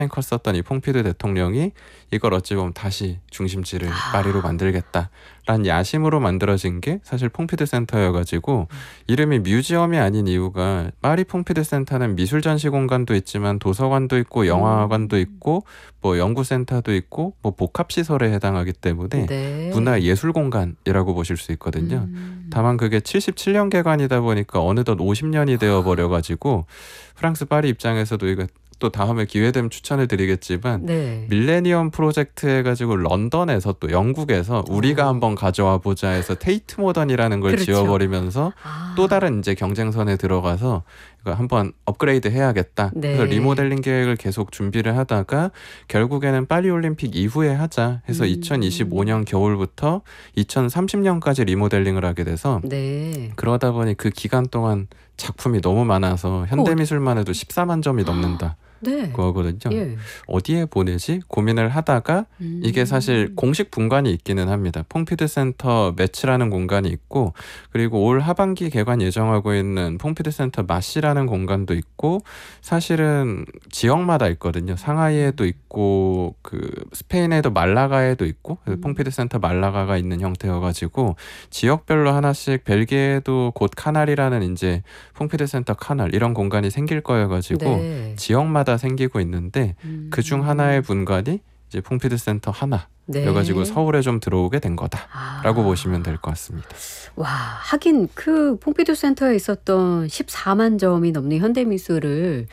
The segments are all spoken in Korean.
컸었던 이 퐁피두 대통령이 이걸 어찌 보면 다시 중심지를 파리로 만들겠다라는 야심으로 만들어진 게 사실 퐁피두 센터여가지고 이름이 뮤지엄이 아닌 이유가 파리 퐁피두 센터는 미술 전시 공간도 있지만 도서관도 있고 영화관도 있고 뭐 연구센터도 있고 뭐 복합시설에 해당하기 때문에 네. 문화예술 공간이라고 보실 수 있거든요. 다만 그게 77년 개관이다 보니까 어느덧 50년이 되어버려가지고 프랑스 파리 입장에서도 이거 또 다음에 기회 되면 추천을 드리겠지만 네. 밀레니엄 프로젝트 해가지고 런던에서 또 영국에서 우리가 한번 가져와 보자 해서 테이트 모던이라는 걸 그렇죠. 지어버리면서 아. 또 다른 이제 경쟁선에 들어가서 이거 한번 업그레이드 해야겠다. 네. 그래서 리모델링 계획을 계속 준비를 하다가 결국에는 파리 올림픽 이후에 하자 해서 2025년 겨울부터 2030년까지 리모델링을 하게 돼서 네. 그러다 보니 그 기간 동안 작품이 너무 많아서 현대미술만 해도 14만 점이 넘는다. 네. 그거거든요. 예. 어디에 보내지 고민을 하다가 이게 사실 공식 분관이 있기는 합니다. 퐁피두 센터 매치라는 공간이 있고 그리고 올 하반기 개관 예정하고 있는 퐁피두 센터 마시라는 공간도 있고 사실은 지역마다 있거든요. 상하이에도 있고 그 스페인에도 말라가에도 있고 퐁피두 센터 말라가가 있는 형태여가지고 지역별로 하나씩 벨기에에도 곧 카날이라는 이제 퐁피두 센터 카날 이런 공간이 생길 거여가지고 네. 지역마다 생기고 있는데 그중 하나의 분관이 이제 퐁피두 센터 하나 네. 여가지고 서울에 좀 들어오게 된 거다라고 보시면 될 것 같습니다. 와, 하긴 그 퐁피두 센터에 있었던 14만 점이 넘는 현대미술을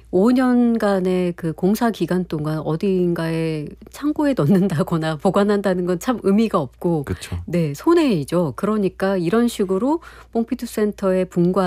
5년간의 그 공사 기간 동안 어디인가에 창고에 넣는다거나 보관한다는 건 참 의미가 없고 그렇죠. 네, 손해이죠. 그러니까 이런 식으로 퐁피두 센터의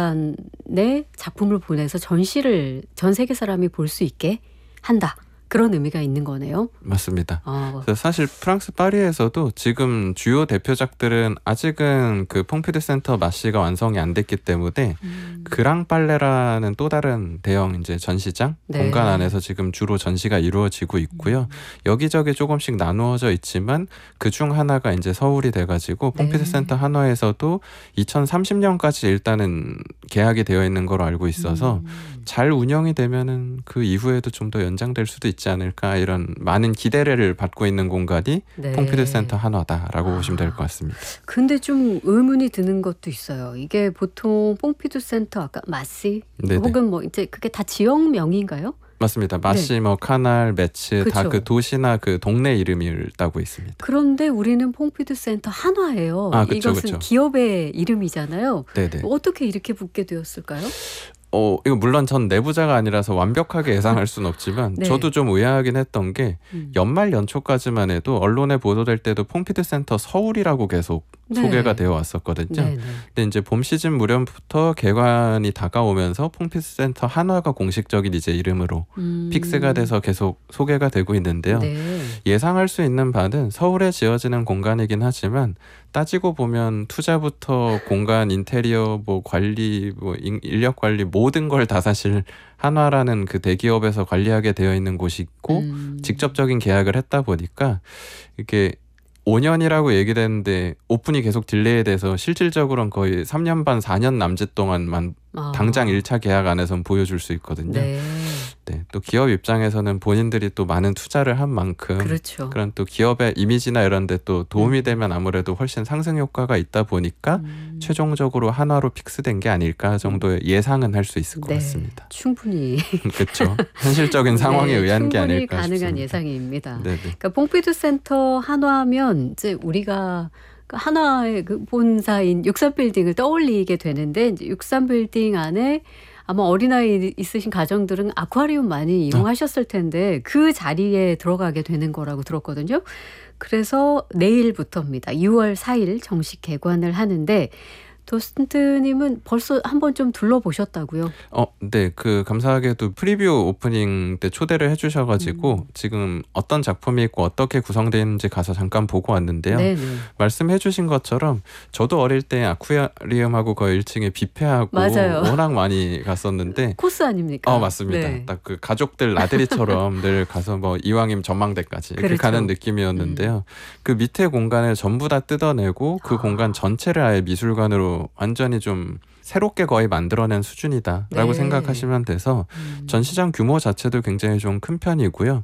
분관에 작품을 보내서 전시를 전 세계 사람이 볼 수 있게 한다. 그런 의미가 있는 거네요. 맞습니다. 그래서 사실 프랑스 파리에서도 지금 주요 대표작들은 아직은 그 퐁피두 센터 마시가 완성이 안 됐기 때문에 그랑 빨레라는 또 다른 대형 이제 전시장 네. 공간 안에서 지금 주로 전시가 이루어지고 있고요. 여기저기 조금씩 나누어져 있지만 그중 하나가 이제 서울이 돼가지고 퐁피두 네. 센터 한화에서도 2030년까지 일단은 계약이 되어 있는 걸로 알고 있어서 잘 운영이 되면은 그 이후에도 좀 더 연장될 수도 있지 않을까 이런 많은 기대를 받고 있는 공간이 네. 퐁피두 센터 한화다라고 보시면 될 것 같습니다. 근데 좀 의문이 드는 것도 있어요. 이게 보통 퐁피두 센터 아까 마시 네네. 혹은 뭐 이제 그게 다 지역명인가요? 맞습니다. 마시, 뭐 카날, 매츠 다 그쵸. 그 도시나 그 동네 이름을 따고 있습니다. 그런데 우리는 퐁피두 센터 한화예요. 아, 그쵸, 이것은 그쵸. 기업의 이름이잖아요. 네네. 어떻게 이렇게 붙게 되었을까요? 이거 물론 전 내부자가 아니라서 완벽하게 예상할 수는 없지만 네. 저도 좀 의아하긴 했던 게 연말 연초까지만 해도 언론에 보도될 때도 퐁피두 센터 서울이라고 계속 네. 소개가 되어 왔었거든요. 네, 네. 근데 이제 봄 시즌 무렵부터 개관이 다가오면서 퐁피두 센터 한화가 공식적인 이제 이름으로 픽스가 돼서 계속 소개가 되고 있는데요. 네. 예상할 수 있는 바는 서울에 지어지는 공간이긴 하지만 따지고 보면 투자부터 공간 인테리어 뭐 관리 뭐 인력 관리 모든 걸 다 사실 한화라는 그 대기업에서 관리하게 되어 있는 곳이고 직접적인 계약을 했다 보니까 이게 5년이라고 얘기됐는데 오픈이 계속 딜레이 돼서 실질적으로는 거의 3년 반 4년 남짓 동안만 당장 1차 계약 안에선 보여줄 수 있거든요. 네. 네, 또 기업 입장에서는 본인들이 또 많은 투자를 한 만큼 그렇죠. 그런 또 기업의 이미지나 이런 데 또 도움이 되면 아무래도 훨씬 상승 효과가 있다 보니까 최종적으로 한화로 픽스된 게 아닐까 정도의 예상은 할 수 있을 것 네. 같습니다. 충분히 그렇죠. 현실적인 상황에 네, 의한 게 충분히 아닐까 가능한 싶습니다. 예상입니다. 네네. 그러니까 퐁피두 센터 한화면 이제 우리가 그 한화의 그 본사인 63빌딩을 떠올리게 되는데 이제 63빌딩 안에 아마 어린아이 있으신 가정들은 아쿠아리움 많이 이용하셨을 텐데 그 자리에 들어가게 되는 거라고 들었거든요. 그래서 내일부터입니다. 6월 4일 정식 개관을 하는데 도슨트님은 벌써 한번 좀 둘러보셨다고요? 네. 그 감사하게도 프리뷰 오프닝 때 초대를 해주셔가지고 지금 어떤 작품이 있고 어떻게 구성되어 있는지 가서 잠깐 보고 왔는데요. 네네. 말씀해주신 것처럼 저도 어릴 때 아쿠아리움하고 거의 1층에 뷔페하고 맞아요. 워낙 많이 갔었는데 코스 아닙니까? 맞습니다. 네. 딱 그 가족들 나들이처럼 늘 가서 뭐 이왕이면 전망대까지 이렇게 그렇죠. 가는 느낌이었는데요. 그 밑에 공간을 전부 다 뜯어내고 그 공간 전체를 아예 미술관으로 완전히 좀 새롭게 거의 만들어낸 수준이다라고 네. 생각하시면 돼서 전시장 규모 자체도 굉장히 좀 큰 편이고요.